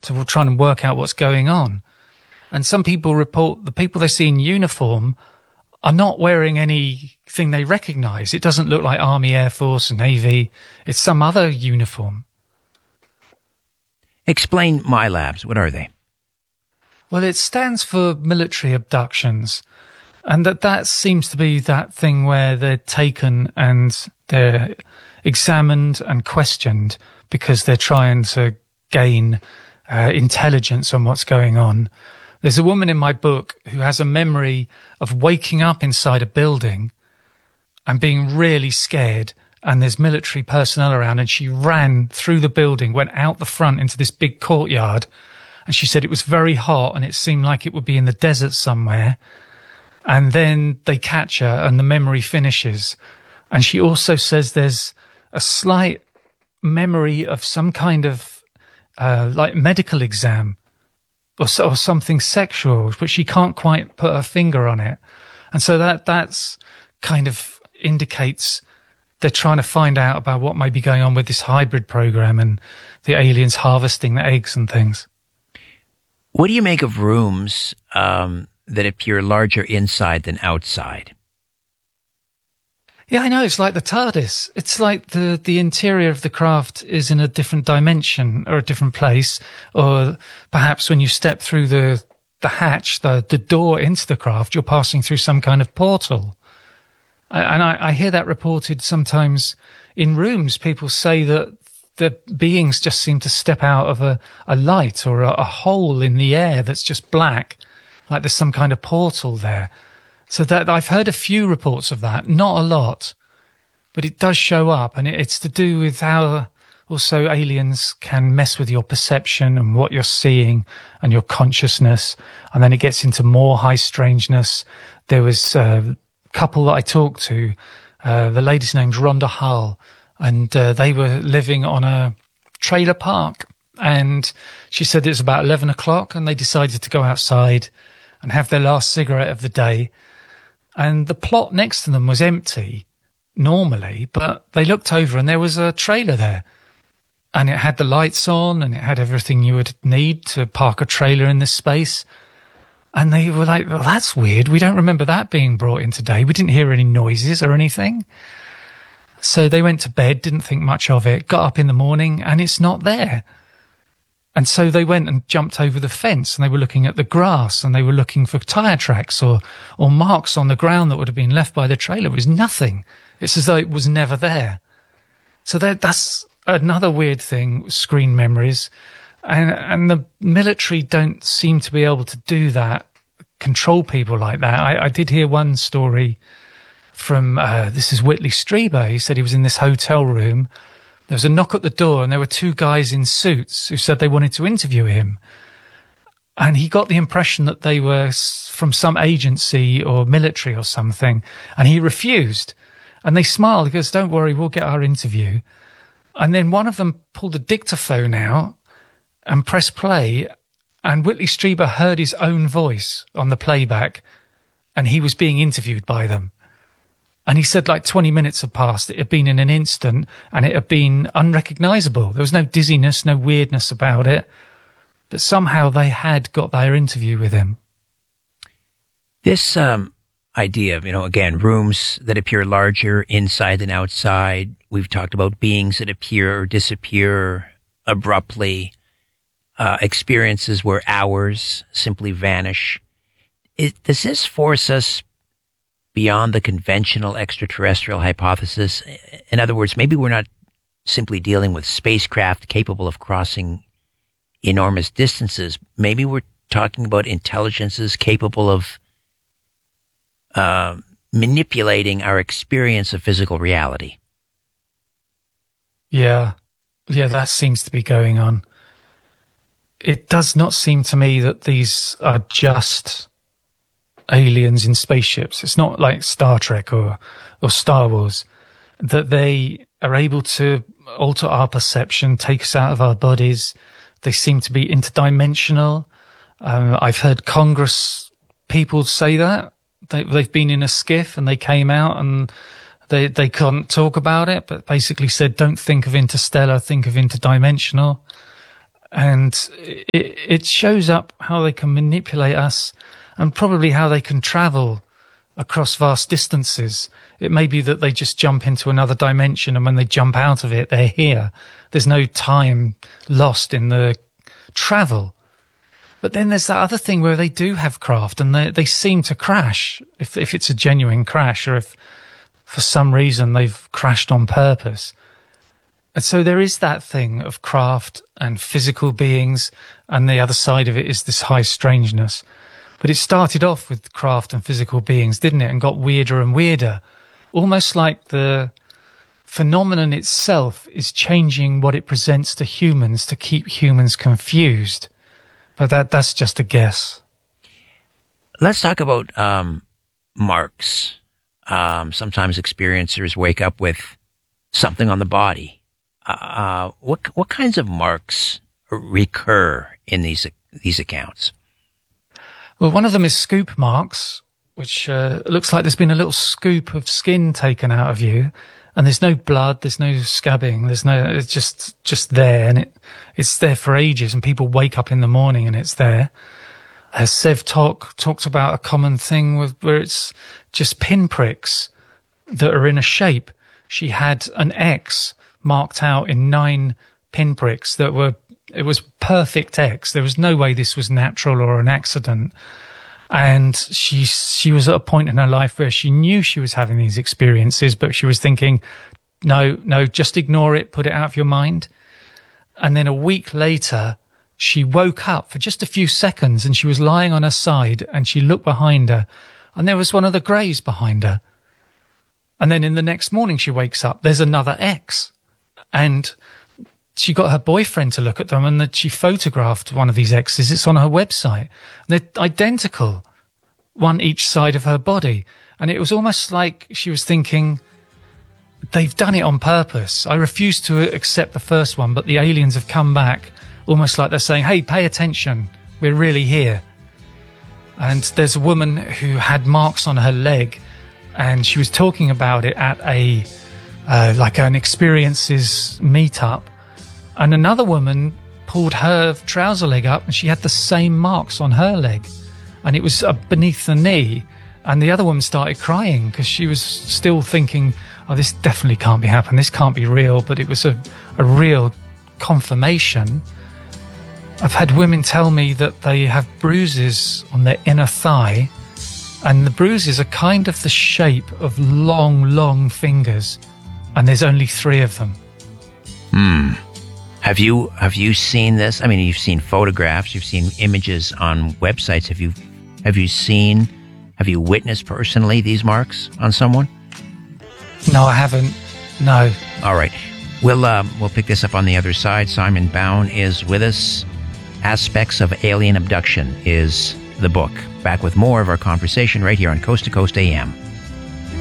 to try and work out what's going on. And some people report the people they see in uniform are not wearing anything they recognize. It doesn't look like Army, Air Force, Navy. It's some other uniform. Explain MILABs. What are they? Well, it stands for military abductions. And that seems to be that thing where they're taken and they're examined and questioned because they're trying to gain intelligence on what's going on. There's a woman in my book who has a memory of waking up inside a building and being really scared, and there's military personnel around, and she ran through the building, went out the front into this big courtyard, and she said it was very hot and it seemed like it would be in the desert somewhere. And then they catch her and the memory finishes. And she also says there's a slight memory of some kind of like medical exam or something sexual, but she can't quite put her finger on it. And so that's kind of indicates they're trying to find out about what may be going on with this hybrid program and the aliens harvesting the eggs and things. What do you make of rooms that appear larger inside than outside? Yeah, I know. It's like the TARDIS. It's like the interior of the craft is in a different dimension or a different place. Or perhaps when you step through the hatch, the door into the craft, you're passing through some kind of portal. And I hear that reported sometimes in rooms. People say that the beings just seem to step out of a light or a hole in the air that's just black, like there's some kind of portal there. So that I've heard a few reports of that, not a lot, but it does show up, and it's to do with how also aliens can mess with your perception and what you're seeing and your consciousness. And then it gets into more high strangeness. There was a couple that I talked to, the lady's name's Rhonda Hull, and they were living on a trailer park, and she said it was about 11 o'clock and they decided to go outside and have their last cigarette of the day. And the plot next to them was empty normally, but they looked over and there was a trailer there, and it had the lights on and it had everything you would need to park a trailer in this space. And they were like, well, that's weird. We don't remember that being brought in today. We didn't hear any noises or anything. So they went to bed, didn't think much of it, got up in the morning and it's not there. And so they went and jumped over the fence and they were looking at the grass and they were looking for tire tracks or marks on the ground that would have been left by the trailer. It was nothing. It's as though it was never there. So that's another weird thing, screen memories. And the military don't seem to be able to do that, control people like that. I did hear one story from, this is Whitley Strieber. He said he was in this hotel room. There was a knock at the door and there were two guys in suits who said they wanted to interview him. And he got the impression that they were from some agency or military or something. And he refused. And they smiled. He goes, don't worry, we'll get our interview. And then one of them pulled a dictaphone out and pressed play. And Whitley Strieber heard his own voice on the playback. And he was being interviewed by them. And he said like 20 minutes had passed. It had been in an instant and it had been unrecognizable. There was no dizziness, no weirdness about it. But somehow they had got their interview with him. This idea of, again, rooms that appear larger inside than outside. We've talked about beings that appear or disappear abruptly. Experiences where hours simply vanish. Does this force us beyond the conventional extraterrestrial hypothesis? In other words, maybe we're not simply dealing with spacecraft capable of crossing enormous distances. Maybe we're talking about intelligences capable of manipulating our experience of physical reality. Yeah, that seems to be going on. It does not seem to me that these are just aliens in spaceships. It's not like Star Trek or Star Wars, that they are able to alter our perception, take us out of our bodies. They seem to be interdimensional. I've heard Congress people say that. They've been in a skiff and they came out and they couldn't talk about it, but basically said, don't think of interstellar, think of interdimensional. And it shows up how they can manipulate us and probably how they can travel across vast distances. It may be that they just jump into another dimension, and when they jump out of it, they're here. There's no time lost in the travel. But then there's that other thing where they do have craft, and they seem to crash, if it's a genuine crash, or if for some reason they've crashed on purpose. And so there is that thing of craft and physical beings, and the other side of it is this high strangeness. But it started off with craft and physical beings, didn't it? And got weirder and weirder. Almost like the phenomenon itself is changing what it presents to humans to keep humans confused. But that's just a guess. Let's talk about marks. Sometimes experiencers wake up with something on the body. What kinds of marks recur in these accounts? Well, one of them is scoop marks, which looks like there's been a little scoop of skin taken out of you, and there's no blood, there's no scabbing, it's just there, and it's there for ages, and people wake up in the morning and it's there. Sev talked about a common thing where it's just pinpricks that are in a shape. She had an X marked out in 9 pinpricks it was perfect X. There was no way this was natural or an accident. And she was at a point in her life where she knew she was having these experiences, but she was thinking, no, just ignore it, put it out of your mind. And then a week later, she woke up for just a few seconds and she was lying on her side, and she looked behind her and there was one of the greys behind her. And then in the next morning she wakes up, there's another X. And she got her boyfriend to look at them, and she photographed one of these X's. It's on her website. They're identical, one each side of her body. And it was almost like she was thinking, they've done it on purpose. I refuse to accept the first one, but the aliens have come back, almost like they're saying, hey, pay attention. We're really here. And there's a woman who had marks on her leg, and she was talking about it at like an experiences meetup. And another woman pulled her trouser leg up, and she had the same marks on her leg, and it was beneath the knee. And the other woman started crying because she was still thinking, oh, this definitely can't be happening. This can't be real. But it was a real confirmation. I've had women tell me that they have bruises on their inner thigh, and the bruises are kind of the shape of long fingers, and there's only 3 of them. Have you seen this? I mean, you've seen photographs, you've seen images on websites. Have you witnessed personally these marks on someone? No, I haven't. No. All right. We'll pick this up on the other side. Simon Bown is with us. Aspects of Alien Abduction is the book. Back with more of our conversation right here on Coast to Coast AM.